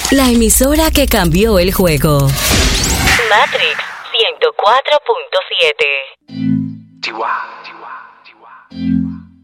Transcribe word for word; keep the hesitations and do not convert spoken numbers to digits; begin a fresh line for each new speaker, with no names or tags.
La emisora que cambió el juego. Matrix ciento cuatro punto siete.
Chihuahua.